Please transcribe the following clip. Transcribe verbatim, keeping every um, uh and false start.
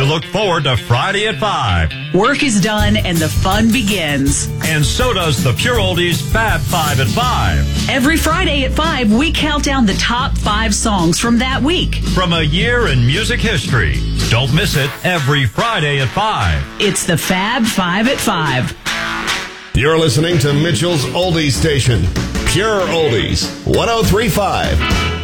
look forward to Friday at five. Work is done and the fun begins. And so does the Pure Oldies Fab Five at five. Every Friday at five, we count down the top five songs from that week. From a year in music history. Don't miss it every Friday at five. It's the Fab Five at five. You're listening to Mitchell's Oldies Station. Pure Oldies, one oh three point five.